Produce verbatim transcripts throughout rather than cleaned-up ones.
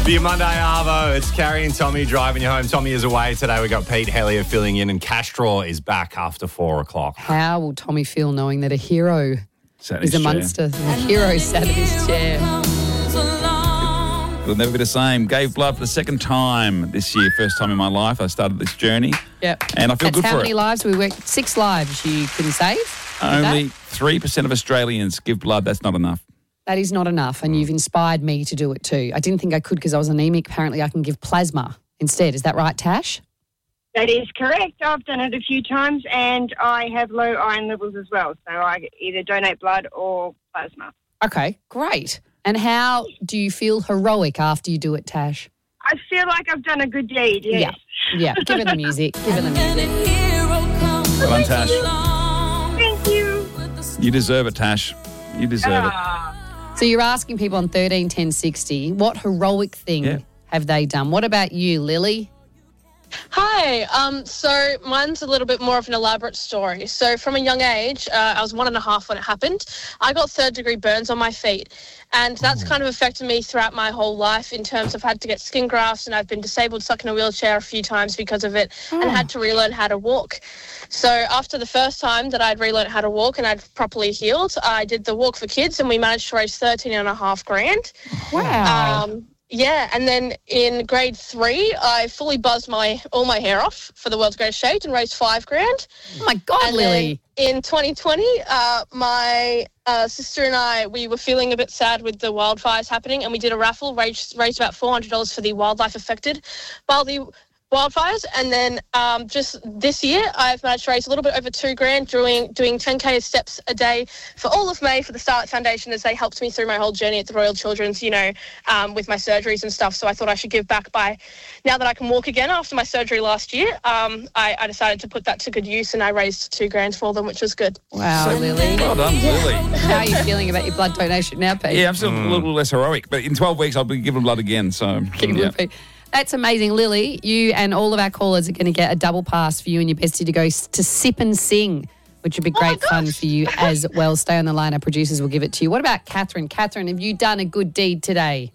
For your Monday Arvo, it's Carrie and Tommy driving you home. Tommy is away today. We've got Pete Hellier filling in, and Castro is back after four o'clock. How will Tommy feel knowing that a hero Sat is his amongst chair. us? A hero sat in his chair. It'll never be the same. Gave blood for the second time this year. First time in my life I started this journey. Yep. And I feel That's good how for many it. lives we worked? Six lives you can save? with Only that? three percent of Australians give blood. That's not enough. That is not enough, and you've inspired me to do it too. I didn't think I could because I was anemic. Apparently I can give plasma instead. Is that right, Tash? That is correct. I've done it a few times, and I have low iron levels as well. So I either donate blood or plasma. Okay, great. And how do you feel heroic after you do it, Tash? I feel like I've done a good deed, yes. Yeah, yeah. Give her the music. Give her the music. Well done, Tash. Thank you. You deserve it, Tash. You deserve it. Ah, So you're asking people on thirteen ten sixty, what heroic thing Yeah. have they done? What about you, Lily? Hi. Um, so mine's a little bit more of an elaborate story. So from a young age, uh, I was one and a half when it happened. I got third degree burns on my feet. And that's kind of affected me throughout my whole life in terms of had to get skin grafts, and I've been disabled, stuck in a wheelchair a few times because of it, and had to relearn how to walk. So after the first time that I'd relearned how to walk and I'd properly healed, I did the Walk for Kids, and we managed to raise thirteen and a half grand. Wow. Um, yeah, and then in grade three, I fully buzzed my all my hair off for the world's greatest shade and raised five grand. Oh, my God, And Lily. then in twenty twenty, uh, my uh, sister and I, we were feeling a bit sad with the wildfires happening, and we did a raffle, raised, raised about four hundred dollars for the wildlife affected by the wildfires. And then um, just this year, I've managed to raise a little bit over two grand doing doing ten K steps a day for all of May for the Starlight Foundation, as they helped me through my whole journey at the Royal Children's, you know, um, with my surgeries and stuff. So I thought I should give back by, now that I can walk again after my surgery last year, um, I, I decided to put that to good use, and I raised two grand for them, which was good. Wow, Lily. Well done, Lily. How are you feeling about your blood donation now, Pete? Yeah, I'm still a little less heroic, but in twelve weeks I'll be giving blood again. So Keep yeah. it, Pete. That's amazing. Lily, you and all of our callers are going to get a double pass for you and your bestie to go s- to Sip and Sing, which would be great fun for you as well. Stay on the line. Our producers will give it to you. What about Catherine? Catherine, have you done a good deed today?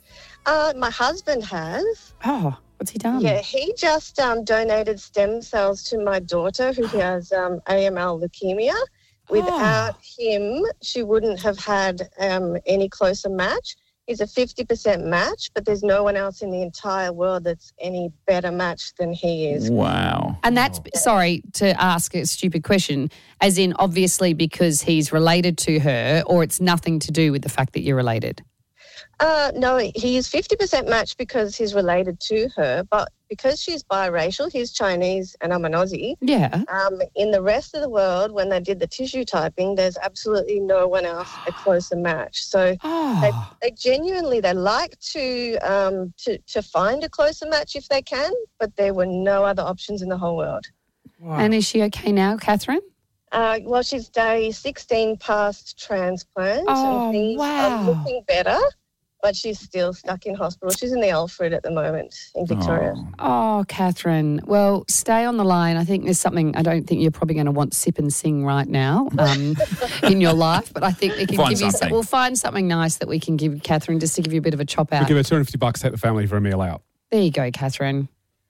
Uh, my husband has. Oh, what's he done? Yeah, he just um, donated stem cells to my daughter who has um, A M L leukemia. Without him, she wouldn't have had um, any closer match. He's a fifty percent match, but there's no one else in the entire world that's any better match than he is. Wow. And that's, sorry to ask a stupid question, as in obviously because he's related to her, or it's nothing to do with the fact that you're related? Uh, no, he is fifty percent match because he's related to her, but because she's biracial, he's Chinese and I'm an Aussie. Yeah. Um, in the rest of the world, when they did the tissue typing, there's absolutely no one else a closer match. So Oh. they, they genuinely, they like to, um, to to find a closer match if they can, but there were no other options in the whole world. And is she okay now, Catherine? Uh, well, she's day sixteen past transplant, Oh, and things wow. are looking better, but she's still stuck in hospital. She's in the Alfred at the moment in Victoria. Oh. Oh, Catherine. Well, stay on the line. I think there's something, I don't think you're probably going to want Sip and Sing right now um, in your life, but I think we can Find give you, something. we'll find something nice that we can give Catherine just to give you a bit of a chop We out. give her two hundred fifty bucks, take the family for a meal out. There you go, Catherine.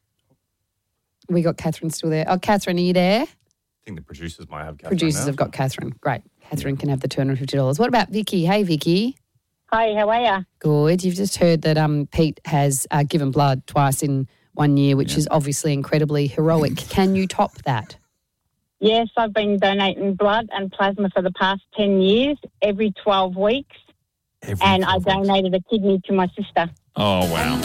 We got Catherine still there. Oh, Catherine, are you there? I think the producers might have Catherine Producers now. have got Catherine. Great. Catherine can have the two hundred fifty dollars. What about Vicky? Hey, Vicky. Hi, how are you? Good. You've just heard that um, Pete has uh, given blood twice in one year, which is obviously incredibly heroic. Can you top that? Yes, I've been donating blood and plasma for the past ten years, every twelve weeks, Every and I twelve weeks. donated a kidney to my sister. Oh, wow.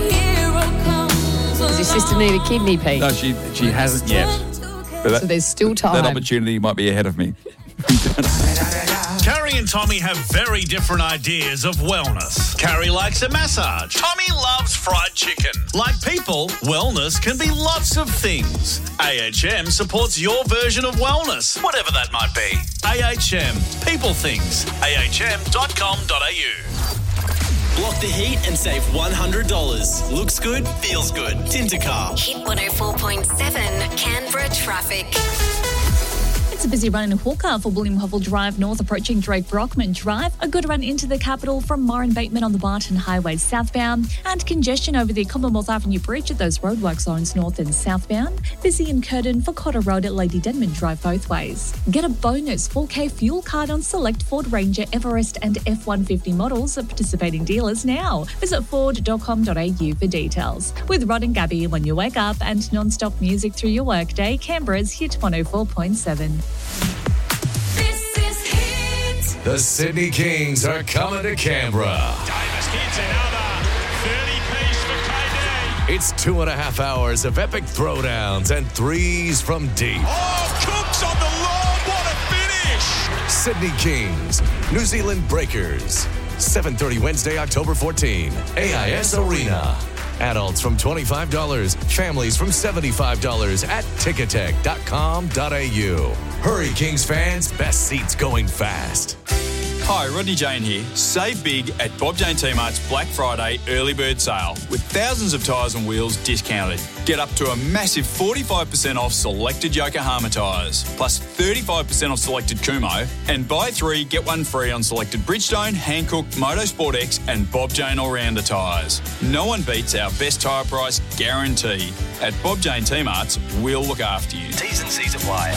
Does your sister need a kidney, Pete? No, she she hasn't yet. But So that, there's still time. that opportunity might be ahead of me. Carrie and Tommy have very different ideas of wellness. Carrie likes a massage. Tommy loves fried chicken. Like people, wellness can be lots of things. A H M supports your version of wellness, whatever that might be. A H M, people things. A H M dot com dot a u. Block the heat and save one hundred dollars. Looks good, feels good. Tintercar. Hit one oh four point seven Canberra traffic. It's a busy run in Hawker for William Hovell Drive North approaching Drake Brockman Drive. A good run into the capital from Moran Bateman on the Barton Highway southbound. And congestion over the Commonwealth Avenue Bridge at those roadwork zones north and southbound. Busy in Curtin for Cotter Road at Lady Denman Drive both ways. Get a bonus four K fuel card on select Ford Ranger, Everest and F one fifty models at participating dealers now. Visit ford dot com dot a u for details. With Rod and Gabby when you wake up and non-stop music through your workday, Canberra's Hit one oh four point seven. This is Hit. The Sydney Kings are coming to Canberra. Davis hits another thirty-piece for K D. It's two and a half hours of epic throwdowns and threes from deep. Oh, Cook's on the lawn. What a finish. Sydney Kings, New Zealand Breakers. seven thirty Wednesday, October fourteenth. A I S Arena. Adults from twenty-five dollars, families from seventy-five dollars at ticketek dot com dot a u. Hurry, Kings fans. Best seats going fast. Hi, Rodney Jane here. Save big at Bob Jane T-Mart's Black Friday early bird sale with thousands of tyres and wheels discounted. Get up to a massive forty-five percent off selected Yokohama tyres, plus thirty-five percent off selected Kumo, and buy three, get one free on selected Bridgestone, Hankook, Motorsport X and Bob Jane All-Rounder tyres. No one beats our best tyre price guarantee. At Bob Jane T-Mart's, we'll look after you. T's and C's apply.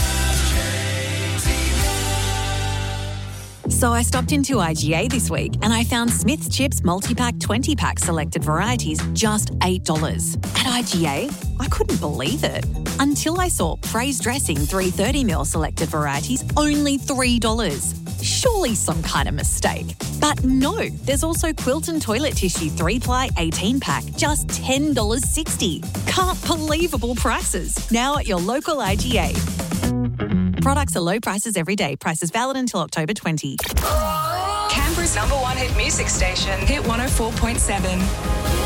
So I stopped into I G A this week and I found Smith's Chips multi-pack twenty pack selected varieties just eight dollars. At I G A, I couldn't believe it. Until I saw Praise Dressing three thirty mil selected varieties only three dollars. Surely some kind of mistake. But no, there's also Quilton Toilet Tissue three ply eighteen pack, just ten dollars sixty. Can't believable prices. Now at your local I G A. Products are low prices every day. Prices valid until October twentieth. Canberra's number one hit music station, Hit one oh four point seven.